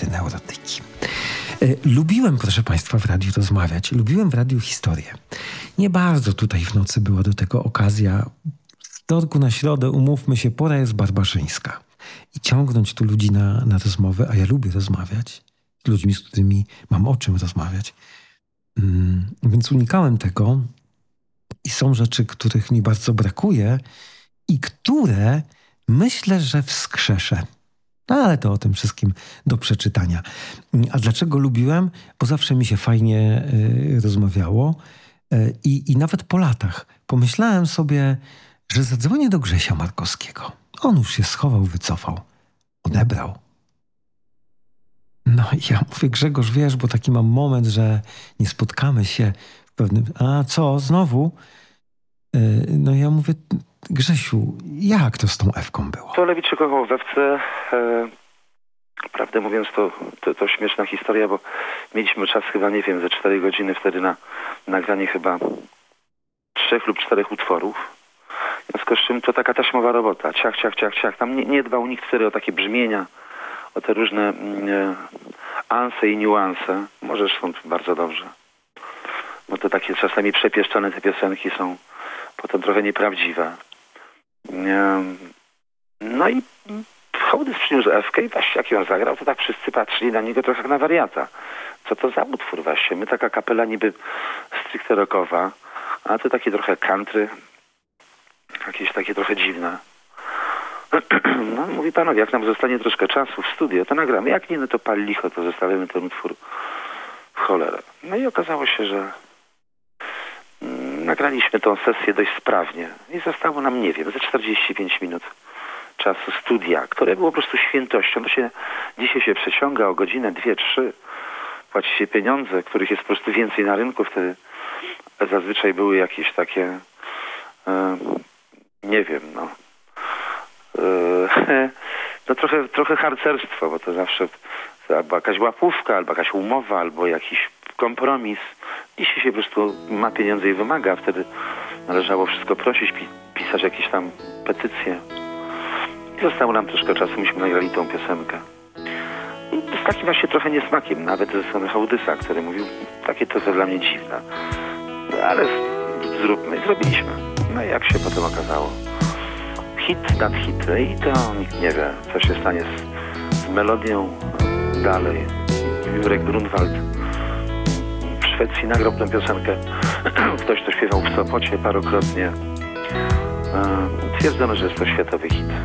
testy neurotyki. Lubiłem, proszę Państwa, w radiu rozmawiać. Lubiłem w radiu historię. Nie bardzo tutaj w nocy była do tego okazja. Z wtorku na środę, umówmy się, pora jest barbarzyńska. I ciągnąć tu ludzi na rozmowę, a ja lubię rozmawiać z ludźmi, z którymi mam o czym rozmawiać. Więc unikałem tego i są rzeczy, których mi bardzo brakuje i które myślę, że wskrzeszę. No ale to o tym wszystkim do przeczytania. A dlaczego lubiłem? Bo zawsze mi się fajnie rozmawiało i nawet po latach pomyślałem sobie, że zadzwonię do Grzesia Markowskiego. On już się schował, wycofał, odebrał. No i ja mówię, Grzegorz, wiesz, bo taki mam moment, że nie spotkamy się w pewnym... A co, znowu? No ja mówię, Grzesiu, jak to z tą Ewką było? To Lewicz kochał w Ewce. Prawdę mówiąc, to śmieszna historia, bo mieliśmy czas chyba, nie wiem, ze 4 godziny wtedy na nagranie chyba 3 lub 4 utworów. W związku z czym to taka taśmowa robota. Ciach, ciach, ciach, ciach. Tam nie dbał nikt wtedy o takie brzmienia, o te różne anse i niuanse. Może zresztą bardzo dobrze. Bo to takie czasami przepieszczone te piosenki są potem trochę nieprawdziwe. No i Hołdys przyniósł Ewkę i właśnie jak ją zagrał, to tak wszyscy patrzyli na niego trochę jak na wariata. Co to za utwór właśnie? My taka kapela niby stricte rockowa, a to takie trochę country, jakieś takie trochę dziwne. No mówi panowie, jak nam zostanie troszkę czasu w studio, to nagramy. Jak nie, no to pal licho, to zostawimy ten utwór w cholerę. No i okazało się, że nagraliśmy tą sesję dość sprawnie i zostało nam, nie wiem, ze 45 minut czasu studia, które było po prostu świętością. To się dzisiaj się przeciąga o godzinę, 2, 3. Płaci się pieniądze, których jest po prostu więcej na rynku. Wtedy zazwyczaj były jakieś takie nie wiem, no trochę harcerstwo, bo to zawsze albo jakaś łapówka, albo jakaś umowa, albo jakiś kompromis. Dzisiaj się po prostu ma pieniądze i wymaga, a wtedy należało wszystko prosić, pisać jakieś tam petycje. I zostało nam troszkę czasu, myśmy nagrali tą piosenkę. I z takim właśnie trochę niesmakiem, nawet ze strony Hołdysa, który mówił, takie to dla mnie dziwne. No, ale zróbmy i zrobiliśmy. No i jak się potem okazało. Hit nad hit. I to nikt nie wie, co się stanie z melodią dalej. Jurek Grunwald w Szwecji nagrał tę piosenkę. Ktoś to śpiewał w Sopocie parokrotnie. Twierdzono, że jest to światowy hit.